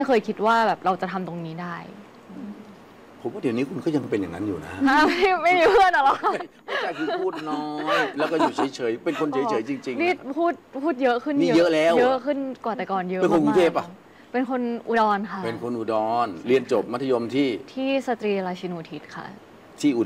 ไม่เคยคิดว่าแบบเราจะทำตรงนี้ได้ผมว่าเดี๋ยวนี้คุณก็ยังเป็นอย่างนั้นอยู่นะไม่มีเพื่อนหรอไม่ใช่คือพูดน้อย แล้วก็อยู่เฉยๆเป็นคนเฉยๆจริงๆนี่พูดเยอะขึ้นนี่เยอะแล้วเยอะขึ้นกว่าแต่ก่อนเยอะเป็นคนกรุงเทพมาปะเป็นคนอุดรค่ะเป็นคนอุดรเรียนจบมัธยมที่ที่สตรีราชินูทิศค่ะที่อุ